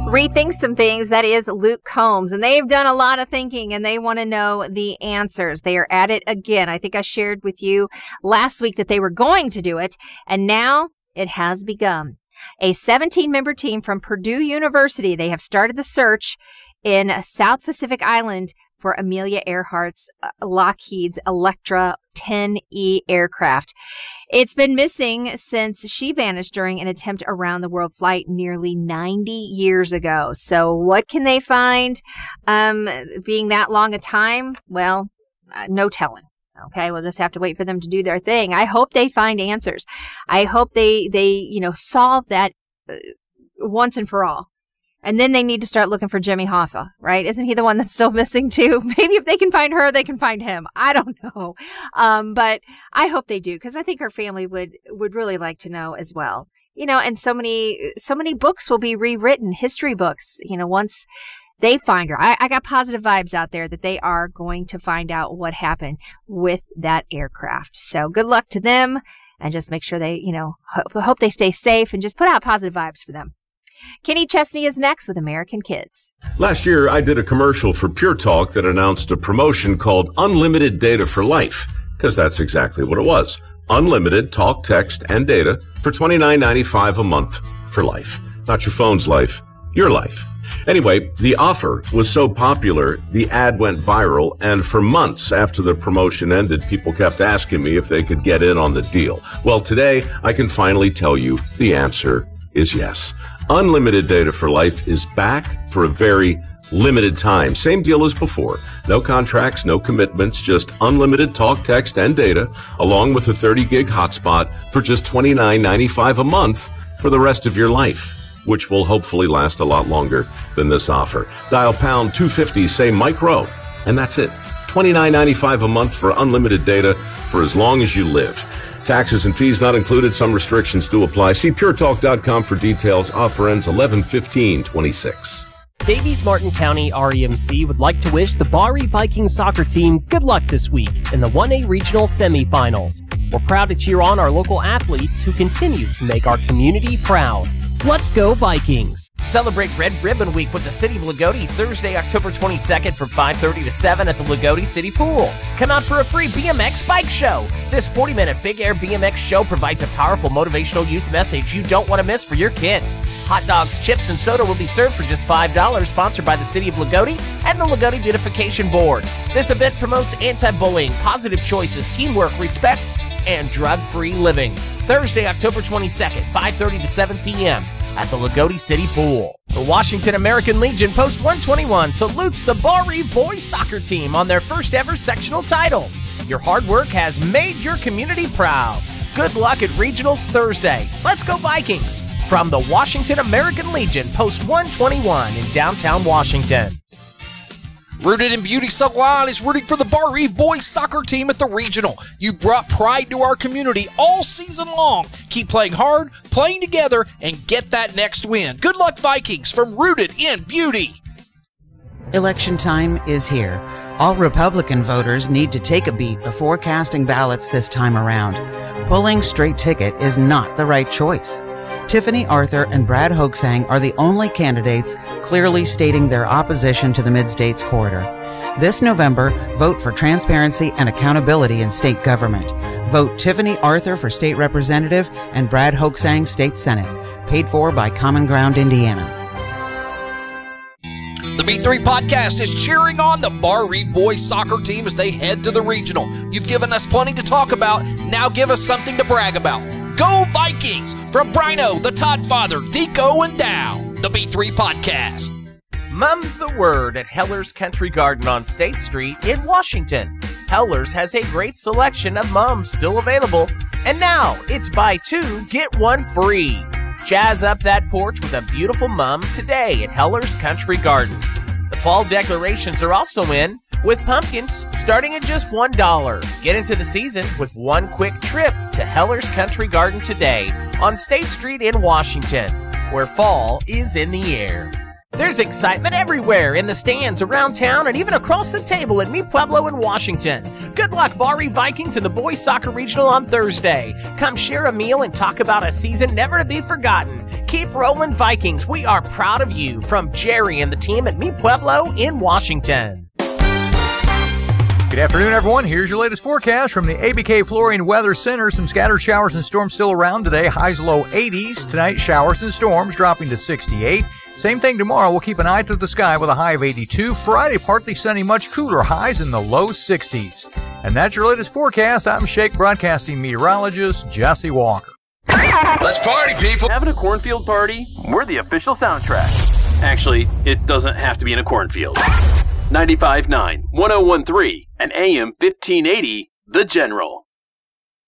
rethink some things. That is Luke Combs, and they've done a lot of thinking, and they want to know the answers. They are at it again. I think I shared with you last week that they were going to do it, and now it has begun. A 17-member team from Purdue University, they have started the search in South Pacific Island for Amelia Earhart's Lockheed's Electra 10E aircraft. It's been missing since she vanished during an attempt around the world flight nearly 90 years ago. So what can they find being that long a time? Well, no telling. Okay, we'll just have to wait for them to do their thing. I hope they find answers. I hope they solve that once and for all. And then they need to start looking for Jimmy Hoffa, right? Isn't he the one that's still missing too? Maybe if they can find her, they can find him. I don't know. But I hope they do, because I think her family would really like to know as well. And so many books will be rewritten, history books, once they find her. I got positive vibes out there that they are going to find out what happened with that aircraft. So good luck to them, and just make sure they, hope they stay safe, and just put out positive vibes for them. Kenny Chesney is next with American Kids. Last year, I did a commercial for Pure Talk that announced a promotion called Unlimited Data for Life, because that's exactly what it was. Unlimited talk, text, and data for $29.95 a month for life. Not your phone's life, your life. Anyway, the offer was so popular, the ad went viral, and for months after the promotion ended, people kept asking me if they could get in on the deal. Well, today, I can finally tell you the answer is yes. Unlimited Data for Life is back for a very limited time. Same deal as before. No contracts, no commitments, just unlimited talk, text, and data, along with a 30-gig hotspot for just $29.95 a month for the rest of your life, which will hopefully last a lot longer than this offer. Dial pound 250, say micro, and that's it. $29.95 a month for unlimited data for as long as you live. Taxes and fees not included. Some restrictions do apply. See puretalk.com for details. Offer ends 11/15/26. Davies Martin County REMC would like to wish the Barre Vikings soccer team good luck this week in the 1A Regional Semifinals. We're proud to cheer on our local athletes who continue to make our community proud. Let's go Vikings! Celebrate Red Ribbon Week with the City of Lagodi Thursday, October 22nd from 5:30 to 7 at the Lagodi City Pool. Come out for a free BMX bike show. This 40-minute Big Air BMX show provides a powerful motivational youth message you don't want to miss for your kids. Hot dogs, chips, and soda will be served for just $5, sponsored by the City of Lagodi and the Lagodi Beautification Board. This event promotes anti-bullying, positive choices, teamwork, respect, and drug-free living. Thursday, October 22nd, 5:30 to 7 p.m. at the Lagodi City Pool. The Washington American Legion Post 121 salutes the Barre boys soccer team on their first ever sectional title. Your hard work has made your community proud. Good luck at Regionals Thursday. Let's go Vikings! From the Washington American Legion Post 121 in downtown Washington. Rooted in Beauty Salon is rooting for the Barre boys soccer team at the Regional. You brought pride to our community all season long. Keep playing hard, playing together, and get that next win. Good luck, Vikings, from Rooted in Beauty. Election time is here. All Republican voters need to take a beat before casting ballots this time around. Pulling straight ticket is not the right choice. Tiffany Arthur and Brad Hoaxang are the only candidates clearly stating their opposition to the Mid-States Corridor. This November, vote for transparency and accountability in state government. Vote Tiffany Arthur for state representative and Brad Hoaxang state senate. Paid for by Common Ground, Indiana. The B3 Podcast is cheering on the Barre boys soccer team as they head to the Regional. You've given us plenty to talk about. Now give us something to brag about. Go Vikings! From Brino, the Todd Father, Deco, and Dow. The B3 Podcast. Mum's the word at Heller's Country Garden on State Street in Washington. Heller's has a great selection of mums still available. And now it's buy two, get one free. Jazz up that porch with a beautiful mum today at Heller's Country Garden. The fall decorations are also in, with pumpkins starting at just $1. Get into the season with one quick trip to Heller's Country Garden today on State Street in Washington, where fall is in the air. There's excitement everywhere, in the stands, around town, and even across the table at Mi Pueblo in Washington. Good luck, Barry Vikings and the Boys Soccer Regional on Thursday. Come share a meal and talk about a season never to be forgotten. Keep rolling, Vikings. We are proud of you. From Jerry and the team at Mi Pueblo in Washington. Good afternoon, everyone. Here's your latest forecast from the ABK Flooring Weather Center. Some scattered showers and storms still around today. Highs low 80s. Tonight, showers and storms dropping to 68. Same thing tomorrow. We'll keep an eye to the sky with a high of 82. Friday, partly sunny, much cooler. Highs in the low 60s. And that's your latest forecast. I'm Shake Broadcasting meteorologist Jesse Walker. Let's party, people. Having a cornfield party? We're the official soundtrack. Actually, it doesn't have to be in a cornfield. 95.9, 101.3, and AM 1580, The General.